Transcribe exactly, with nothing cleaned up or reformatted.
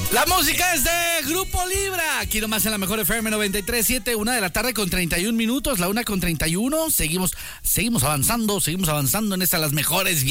La música es de Grupo Libra. Aquí nomás en la mejor F M noventa y tres punto siete, una de la tarde con treinta y un minutos, la una con treinta y uno. Seguimos, seguimos avanzando, seguimos avanzando en esta las mejores